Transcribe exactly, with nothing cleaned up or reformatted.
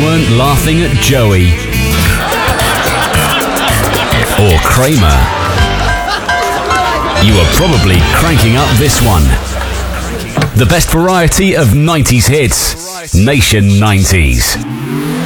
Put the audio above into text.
weren't laughing at Joey or Kramer, you were probably cranking up this one. The best variety of nineties hits, Nation nineties.